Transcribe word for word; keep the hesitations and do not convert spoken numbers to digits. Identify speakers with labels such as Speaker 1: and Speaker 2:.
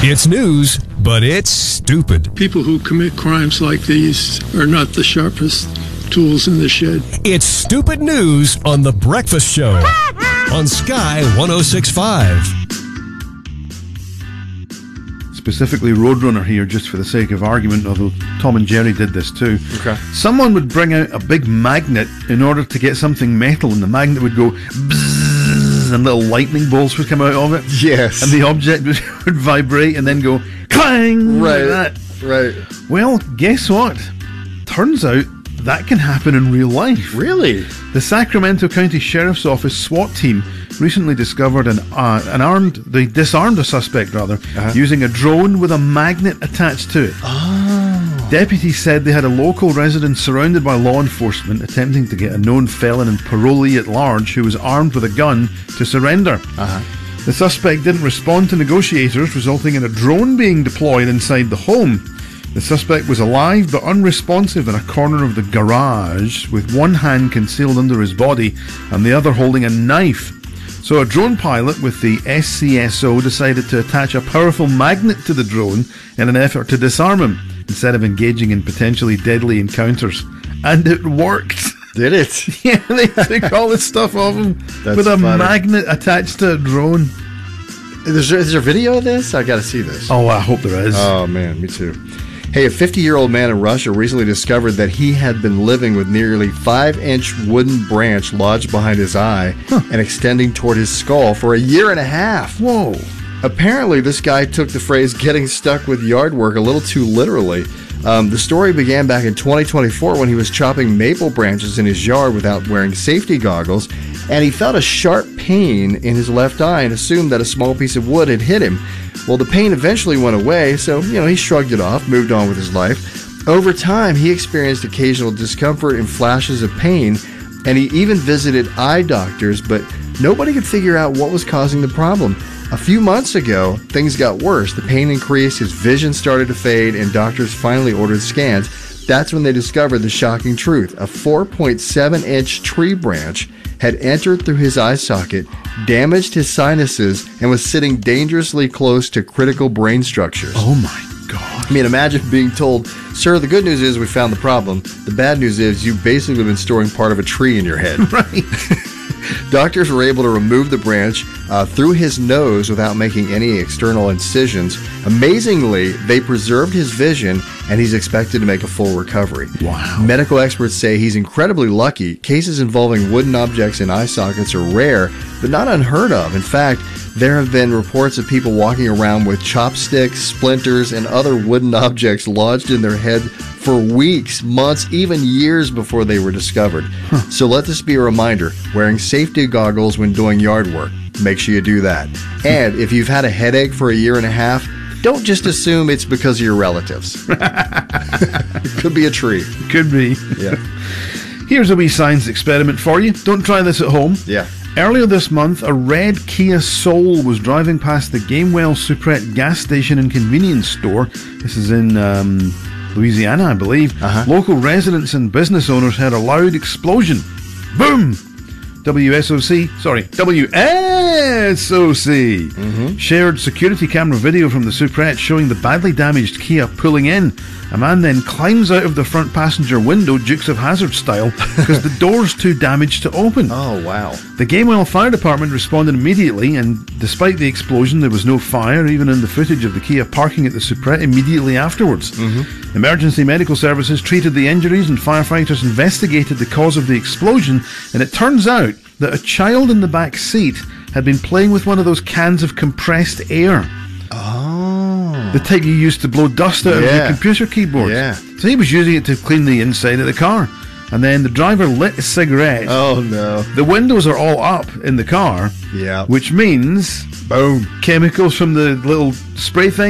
Speaker 1: It's news, but it's stupid.
Speaker 2: People who commit crimes like these are not the sharpest tools in the shed.
Speaker 1: It's stupid news on The Breakfast Show on Sky one oh six point five.
Speaker 3: Specifically Roadrunner here, just for the sake of argument, although Tom and Jerry did this too.
Speaker 4: Okay.
Speaker 3: Someone would bring out a big magnet in order to get something metal, and the magnet would go bzzz, and little lightning bolts would come out of it.
Speaker 4: Yes.
Speaker 3: And the object would, would vibrate and then go clang.
Speaker 4: Right.
Speaker 3: Like that.
Speaker 4: Right.
Speaker 3: Well, guess what? Turns out that can happen in real life.
Speaker 4: Really?
Speaker 3: The Sacramento County Sheriff's Office SWAT team recently discovered an uh, an armed, they disarmed a suspect rather,
Speaker 4: uh-huh.
Speaker 3: using a drone with a magnet attached to it.
Speaker 4: Oh.
Speaker 3: Deputies said they had a local resident surrounded by law enforcement attempting to get a known felon and parolee at large who was armed with a gun to surrender.
Speaker 4: Uh-huh.
Speaker 3: The suspect didn't respond to negotiators, resulting in a drone being deployed inside the home. The suspect was alive but unresponsive in a corner of the garage, with one hand concealed under his body and the other holding a knife. So a drone pilot with the S C S O decided to attach a powerful magnet to the drone in an effort to disarm him, instead of engaging in potentially deadly encounters. And it worked.
Speaker 4: Did it?
Speaker 3: Yeah, they took all this stuff off him
Speaker 4: That's
Speaker 3: with a
Speaker 4: funny.
Speaker 3: magnet attached to a drone.
Speaker 4: Is there, is there video of this? I got to see this.
Speaker 3: Oh, I hope there is.
Speaker 4: Oh, man, me too. Hey, a fifty-year-old man in Russia recently discovered that he had been living with nearly five-inch wooden branch lodged behind his eye huh. and extending toward his skull for a year and a half.
Speaker 3: Whoa.
Speaker 4: Apparently, this guy took the phrase getting stuck with yard work a little too literally. Um, the story began back in twenty twenty-four when he was chopping maple branches in his yard without wearing safety goggles, and he felt a sharp pain in his left eye and assumed that a small piece of wood had hit him. Well, the pain eventually went away, so, you know, he shrugged it off, moved on with his life. Over time, he experienced occasional discomfort and flashes of pain, and he even visited eye doctors, but nobody could figure out what was causing the problem. A few months ago, things got worse. The pain increased, his vision started to fade, and doctors finally ordered scans. That's when they discovered the shocking truth. A four point seven inch tree branch had entered through his eye socket, damaged his sinuses, and was sitting dangerously close to critical brain structures.
Speaker 3: Oh my God.
Speaker 4: I mean, imagine being told, sir, the good news is we found the problem. The bad news is you've basically been storing part of a tree in your head.
Speaker 3: Right.
Speaker 4: Doctors were able to remove the branch uh, through his nose without making any external incisions. Amazingly, they preserved his vision, and he's expected to make a full recovery.
Speaker 3: Wow.
Speaker 4: Medical experts say he's incredibly lucky. Cases involving wooden objects in eye sockets are rare, but not unheard of. In fact, there have been reports of people walking around with chopsticks, splinters, and other wooden objects lodged in their head for weeks, months, even years before they were discovered. Huh. So let this be a reminder, wearing safety goggles when doing yard work. Make sure you do that. And if you've had a headache for a year and a half, don't just assume it's because of your relatives. It could be a tree.
Speaker 3: Could be.
Speaker 4: Yeah.
Speaker 3: Here's a wee science experiment for you. Don't try this at home.
Speaker 4: Yeah.
Speaker 3: Earlier this month, a red Kia Soul was driving past the Gamewell Suprette gas station and convenience store. This is in um, Louisiana, I believe.
Speaker 4: Uh-huh.
Speaker 3: Local residents and business owners heard a loud explosion. Boom! W S O C, sorry, W S O C
Speaker 4: mm-hmm.
Speaker 3: shared security camera video from the Suprette showing the badly damaged Kia pulling in. A man then climbs out of the front passenger window, Dukes of Hazzard style, because the door's too damaged to open.
Speaker 4: Oh, wow.
Speaker 3: The Gamewell Fire Department responded immediately, and despite the explosion, there was no fire, even in the footage of the Kia parking at the Suprette immediately afterwards.
Speaker 4: Mm-hmm.
Speaker 3: Emergency medical services treated the injuries, and firefighters investigated the cause of the explosion, and it turns out that a child in the back seat had been playing with one of those cans of compressed air.
Speaker 4: Oh.
Speaker 3: The type you use to blow dust out
Speaker 4: Yeah.
Speaker 3: of your computer keyboard.
Speaker 4: Yeah.
Speaker 3: So he was using it to clean the inside of the car. And then the driver lit a cigarette.
Speaker 4: Oh, no.
Speaker 3: The windows are all up in the car.
Speaker 4: Yeah.
Speaker 3: Which means, boom, chemicals from the little spray thing